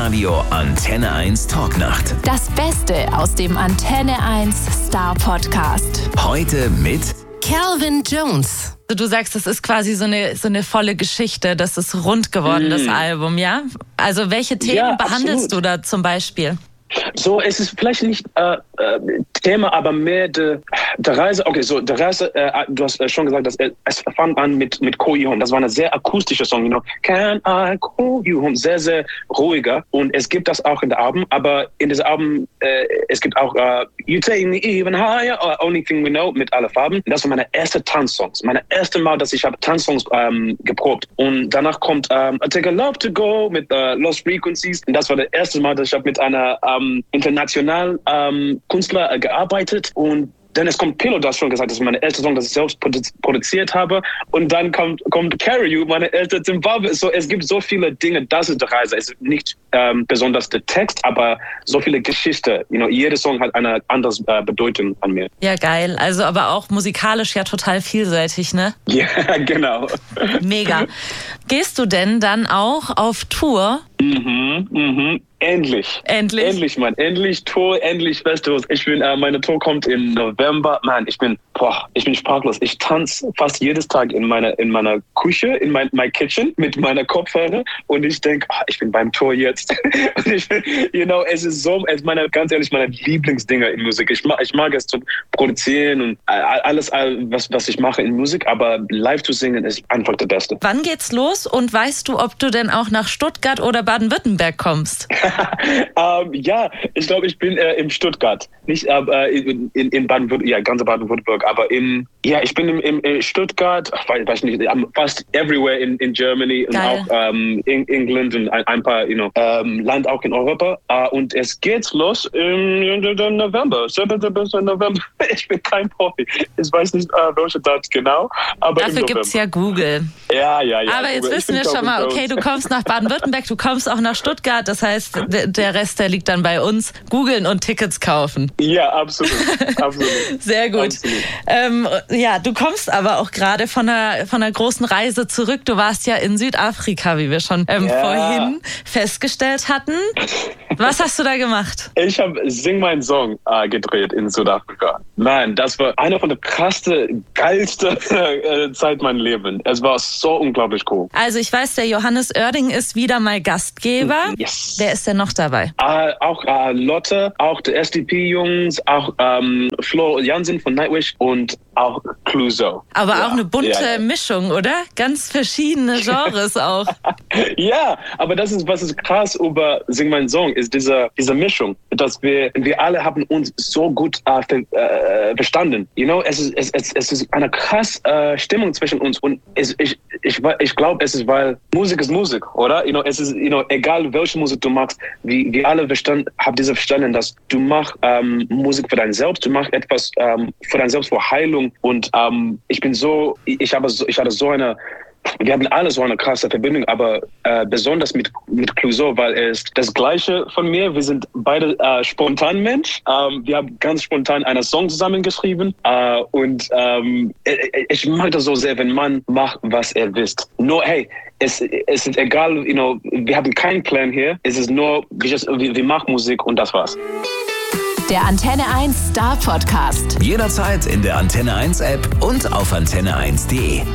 Live-Radio Antenne 1 Talknacht. Das Beste aus dem Antenne 1 Star Podcast. Heute mit Calvin Jones. Du sagst, das ist quasi so eine volle Geschichte, das ist rund geworden, das Album, ja? Also welche Themen behandelst du da zum Beispiel? So, es ist vielleicht nicht Thema, aber mehr der Reise. Okay, so der Reise, du hast schon gesagt, dass es fang an mit Call You Home. Das war eine sehr akustische Song, you know. Can I call you home? Sehr, sehr ruhiger. Und es gibt das auch in der Album, aber in diesem Album, es gibt auch You Take Me Even Higher or Only Thing We Know mit alle Farben. Das waren meine ersten Tanzsongs. Meine erste Mal, dass ich habe Tanzsongs geprobt. Und danach kommt I Take a Love to Go mit Lost Frequencies. Und das war das erste Mal, dass ich mit einer internationalen Künstler gearbeitet. Und dann es kommt Pillow, du hast schon gesagt, das ist meine erste Song, das ich selbst produziert habe. Und dann kommt Carry You, meine erste Zimbabwe. So, es gibt so viele Dinge, das ist die Reise. Es ist nicht besonders der Text, aber so viele Geschichten. You know, jeder Song hat eine andere Bedeutung an mir. Ja, geil. Also aber auch musikalisch ja total vielseitig, ne? Ja, genau. Mega. Gehst du denn dann auch auf Tour? Endlich. Endlich, Mann. Endlich Tour, endlich Festivals. Meine Tour kommt im November. Mann, ich bin sprachlos. Ich tanze fast jedes Tag in meiner Küche, in mein Kitchen mit meiner Kopfhörer und ich denke, ich bin beim Tour jetzt. Und es ist so, ganz ehrlich, meine Lieblingsdinger in Musik. Ich mag es zu produzieren und alles, was ich mache in Musik, aber live zu singen ist einfach das Beste. Wann geht's los und weißt du, ob du denn auch nach Stuttgart oder Baden-Württemberg kommst? Ja, ich glaube, ich bin in Stuttgart. Nicht in Baden-Württemberg, ja, ganz Baden-Württemberg, aber ich bin in Stuttgart, weiß nicht, fast everywhere in Germany. Geil. Und auch England und ein paar Land auch in Europa. Und es geht los im November, 7. November. Ich bin kein Profi. Ich weiß nicht, welche Datum genau. Aber dafür gibt es ja Google. Ja. Aber jetzt wissen wir schon mal, okay, du kommst nach Baden-Württemberg, du kommst auch nach Stuttgart. Das heißt, der Rest, der liegt dann bei uns. Googeln und Tickets kaufen. Ja, absolut. Sehr gut. Absolut. Du kommst aber auch gerade von einer großen Reise zurück. Du warst ja in Südafrika, wie wir schon vorhin festgestellt hatten. Was hast du da gemacht? Ich habe Sing Mein Song gedreht in Südafrika. Man, das war eine von der krassesten, geilsten Zeit meines Lebens. Es war so unglaublich cool. Also ich weiß, der Johannes Oerding ist wieder mal Gastgeber. Yes. Wer ist denn noch dabei? Auch Lotte, auch die SDP-Jungs, auch Flo Jansen von Nightwish und auch Clouseau. Aber auch eine bunte Mischung, oder? Ganz verschiedene Genres auch. Ja, aber was ist krass über Sing Mein Song, ist diese Mischung, dass wir alle haben uns so gut verstanden. You know, es ist eine krasse Stimmung zwischen uns und ich glaube, es ist, weil Musik ist Musik, oder? You know, es ist, egal welche Musik du machst, wir alle haben diese verstanden, dass du machst Musik für dein Selbst, du machst etwas für dein Selbst, für Heilung und wir haben alle so eine krasse Verbindung, aber besonders mit Clouseau, weil er ist das Gleiche von mir. Wir sind beide spontan Mensch. Wir haben ganz spontan einen Song zusammengeschrieben und ich mag das so sehr, wenn man macht, was er will. Nur, hey, es ist egal, wir haben keinen Plan hier. Es ist nur, wir machen Musik und das war's. Der Antenne 1 Star Podcast. jederzeit in der Antenne 1 App und auf antenne1.de.